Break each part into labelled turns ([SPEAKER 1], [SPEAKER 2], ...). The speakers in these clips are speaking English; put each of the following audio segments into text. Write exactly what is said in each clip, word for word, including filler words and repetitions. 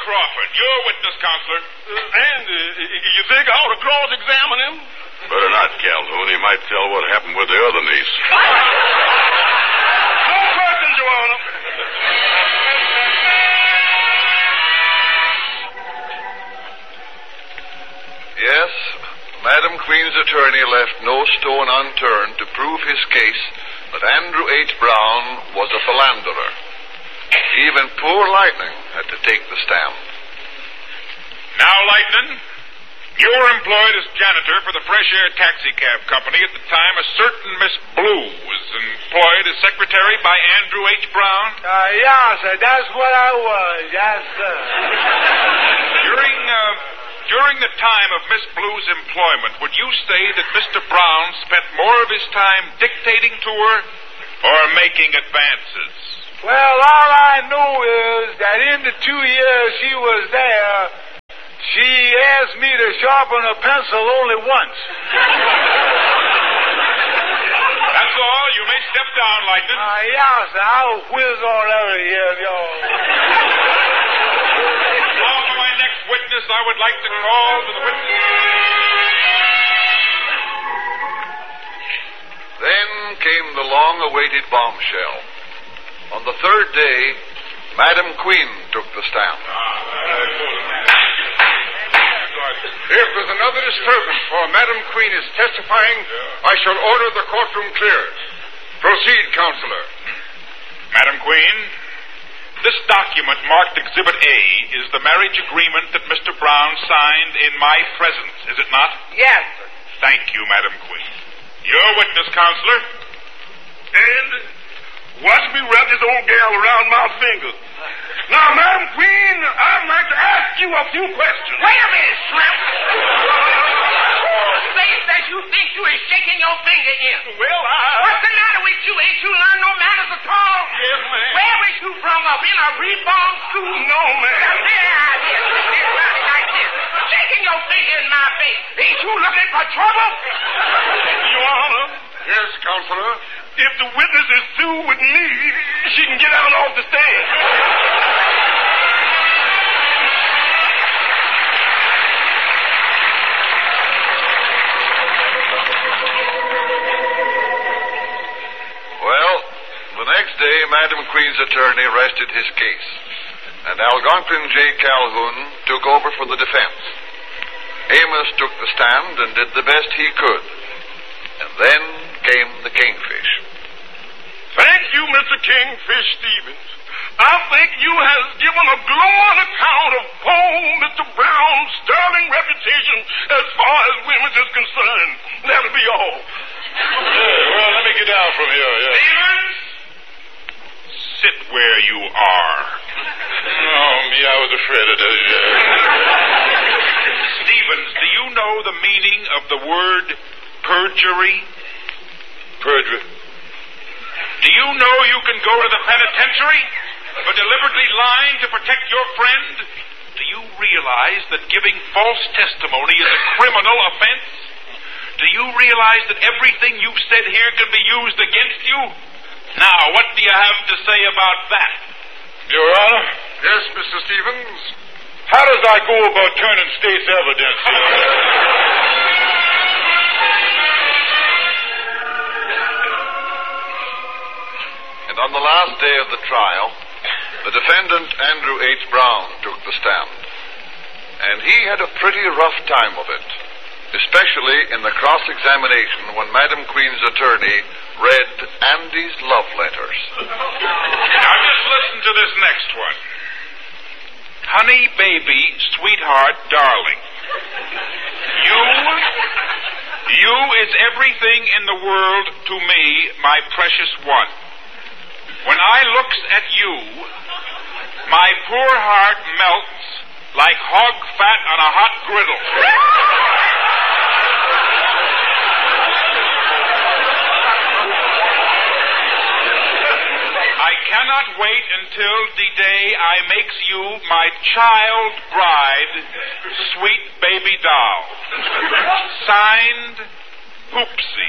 [SPEAKER 1] Crawford, your witness, counselor.
[SPEAKER 2] Uh, and uh, you think I ought to cross-examine him?
[SPEAKER 3] Better not, Calhoun. He might tell what happened with the other niece.
[SPEAKER 2] No questions, Your Honor.
[SPEAKER 4] Yes, Madam Queen's attorney left no stone unturned to prove his case that Andrew H. Brown was a philanderer. Even poor Lightning had to take the stand.
[SPEAKER 1] Now, Lightning, you were employed as janitor for the Fresh Air Taxi Cab Company at the time a certain Miss Blue was employed as secretary by Andrew H. Brown.
[SPEAKER 5] Uh, yeah, sir, that's what I was, yes, sir.
[SPEAKER 1] During, uh, during the time of Miss Blue's employment, would you say that Mister Brown spent more of his time dictating to her or making advances?
[SPEAKER 5] Well, all I know is that in the two years she was there, she asked me to sharpen a pencil only once.
[SPEAKER 1] That's all. You may step down, Lightning.
[SPEAKER 5] Uh, yeah, sir, I'll whiz on out of here, y'all.
[SPEAKER 1] Now for my next witness, I would like to call to the witness.
[SPEAKER 4] Then came the long-awaited bombshell. On the third day, Madam Queen took the stand.
[SPEAKER 3] If there's another disturbance while Madam Queen is testifying, I shall order the courtroom cleared. Proceed, Counselor.
[SPEAKER 1] Madam Queen, this document marked Exhibit A is the marriage agreement that Mister Brown signed in my presence, is it not?
[SPEAKER 5] Yes, sir.
[SPEAKER 1] Thank you, Madam Queen. Your witness, Counselor.
[SPEAKER 2] And watch me wrap this old gal around my finger. Now, Madam Queen, I'd like to ask you a few questions.
[SPEAKER 6] Wait a minute, Shrimp. Whose face that you think you is shaking your finger in?
[SPEAKER 2] Well, I...
[SPEAKER 6] What's the matter with you? Ain't you learned no manners at all?
[SPEAKER 2] Yes, ma'am.
[SPEAKER 6] Where was you from up? In a reborn school?
[SPEAKER 2] No, ma'am.
[SPEAKER 6] Now, there I is. It's right like this. Shaking your finger in my face. Ain't you looking for trouble?
[SPEAKER 2] Your Honor.
[SPEAKER 3] Yes, Counselor.
[SPEAKER 2] If the witness is through with me, she can get out off the stand.
[SPEAKER 4] Well, the next day, Madam Queen's attorney rested his case, and Algonquin J. Calhoun took over for the defense. Amos took the stand and did the best he could. And then came the Kingfish.
[SPEAKER 2] Thank you, Mister Kingfish Stevens. I think you has given a glowing account of poor Mister Brown's sterling reputation as far as women is concerned. That'll be all.
[SPEAKER 3] Yeah, well, let me get down from here. Yeah.
[SPEAKER 1] Stevens, sit where you are.
[SPEAKER 3] Oh, me, I was afraid of that. Yeah.
[SPEAKER 1] Stevens, do you know the meaning of the word perjury?
[SPEAKER 3] Perjury.
[SPEAKER 1] Do you know you can go to the penitentiary for deliberately lying to protect your friend? Do you realize that giving false testimony is a criminal offense? Do you realize that everything you've said here can be used against you? Now, what do you have to say about that?
[SPEAKER 3] Your Honor? Yes, Mister Stevens? How does I go about turning state's evidence?
[SPEAKER 4] And on the last day of the trial, the defendant, Andrew H. Brown, took the stand. And he had a pretty rough time of it, especially in the cross-examination when Madam Queen's attorney read Andy's love letters.
[SPEAKER 1] Now just listen to this next one. Honey, baby, sweetheart, darling. You, you is everything in the world to me, my precious one. When I looks at you, my poor heart melts like hog fat on a hot griddle. I cannot wait until the day I makes you my child bride, sweet baby doll. Signed, Poopsie.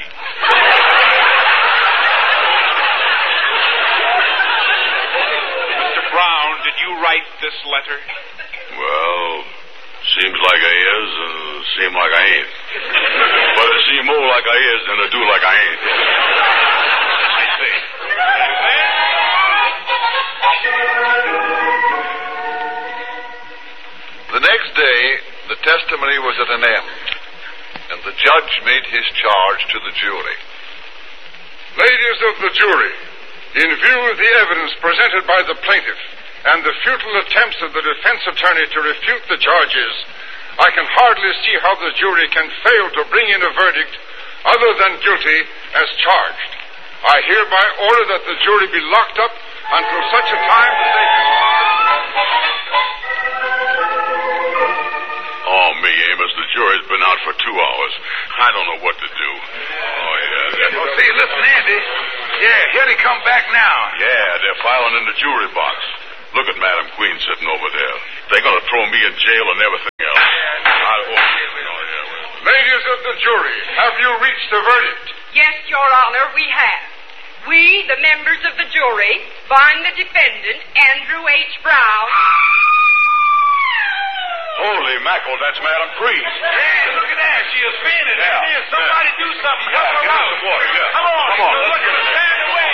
[SPEAKER 1] Mister Brown, did you write this letter?
[SPEAKER 2] Well, seems like I is and seem like I ain't. But it seem more like I is than it do like I ain't. I see.
[SPEAKER 4] The next day, the testimony was at an end, and the judge made his charge to the jury.
[SPEAKER 3] Ladies of the jury, in view of the evidence presented by the plaintiff and the futile attempts of the defense attorney to refute the charges, I can hardly see how the jury can fail to bring in a verdict other than guilty as charged. I hereby order that the jury be locked up until such a time as they can...
[SPEAKER 2] Oh, me, Amos, the jury's been out for two hours. I don't know what to do. Oh, yeah. That...
[SPEAKER 5] Oh, see, listen, Andy. Yeah, here they come back now.
[SPEAKER 2] Yeah, they're filing in the jury box. Look at Madam Queen sitting over there. They're going to throw me in jail and everything else. I hope. Oh, yeah, well.
[SPEAKER 3] Ladies of the jury, have you reached a verdict?
[SPEAKER 7] Yes, Your Honor, we have. We, the members of the jury, find the defendant, Andrew H. Brown...
[SPEAKER 2] Holy mackerel, that's Madam Queen.
[SPEAKER 5] Yeah, look at that. She is fainted.
[SPEAKER 2] Yeah.
[SPEAKER 5] Here, somebody
[SPEAKER 2] Yeah.
[SPEAKER 5] do something.
[SPEAKER 2] Yeah,
[SPEAKER 5] Help her
[SPEAKER 2] get her
[SPEAKER 5] out.
[SPEAKER 2] some water, yeah.
[SPEAKER 5] Come on.
[SPEAKER 2] Come on,
[SPEAKER 5] Look
[SPEAKER 2] let's
[SPEAKER 5] at
[SPEAKER 2] get
[SPEAKER 5] her.
[SPEAKER 2] her.
[SPEAKER 5] Stand away.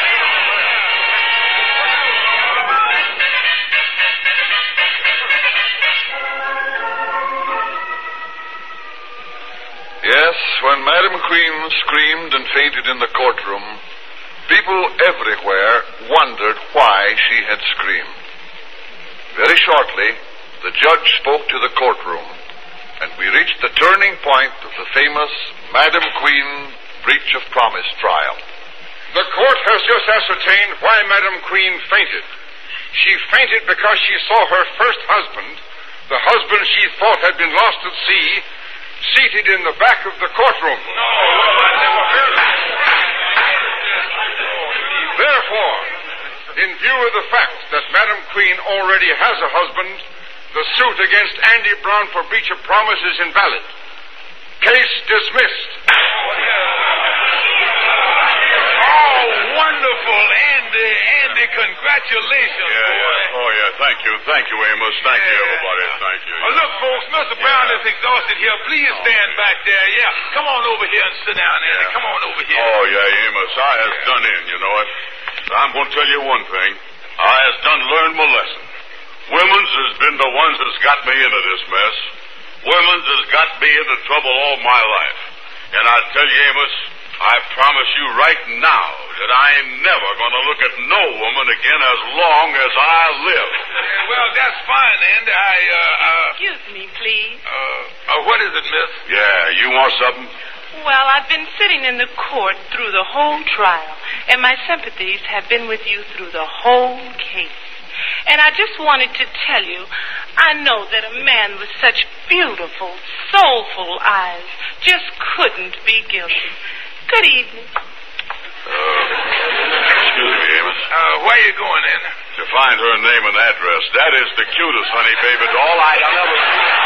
[SPEAKER 4] Yes, when Madam Queen screamed and fainted in the courtroom, people everywhere wondered why she had screamed. Very shortly, the judge spoke to the courtroom, and we reached the turning point of the famous Madam Queen breach of promise trial.
[SPEAKER 3] The court has just ascertained why Madam Queen fainted. She fainted because she saw her first husband, the husband she thought had been lost at sea, seated in the back of the courtroom.
[SPEAKER 5] No, I never heard of it.
[SPEAKER 3] Therefore, in view of the fact that Madam Queen already has a husband, the suit against Andy Brown for breach of promise is invalid. Case dismissed.
[SPEAKER 5] Oh, wonderful, Andy. Andy, congratulations,
[SPEAKER 2] Yeah,
[SPEAKER 5] boy.
[SPEAKER 2] yeah. Oh, yeah. Thank you. Thank you, Amos. Thank you,
[SPEAKER 5] Yeah.
[SPEAKER 2] everybody. Thank you.
[SPEAKER 5] Oh, look, folks, Mister Brown
[SPEAKER 2] Yeah.
[SPEAKER 5] is exhausted here. Please stand back there. Yeah, come on over here and sit down, Andy.
[SPEAKER 2] Yeah.
[SPEAKER 5] Come on over here.
[SPEAKER 2] Oh, yeah, Amos. I has
[SPEAKER 5] Yeah.
[SPEAKER 2] done in, you know it. I'm going to tell you one thing. I has done learned my lesson. Women's has been the ones that's got me into this mess. Women's has got me into trouble all my life. And I tell you, Amos, I promise you right now that I ain't never going to look at no woman again as long as I live.
[SPEAKER 5] Yeah, well, that's fine, Andy. I, uh, uh,
[SPEAKER 8] Excuse me, please.
[SPEAKER 5] uh, uh, what is it, miss?
[SPEAKER 2] Yeah, you want something?
[SPEAKER 8] Well, I've been sitting in the court through the whole trial, and my sympathies have been with you through the whole case. And I just wanted to tell you, I know that a man with such beautiful, soulful eyes just couldn't be guilty. Good evening.
[SPEAKER 2] Uh, excuse me, Amos.
[SPEAKER 5] Uh, where you going, Andy?
[SPEAKER 2] To find her name and address. That is the cutest honey baby doll I have ever seen.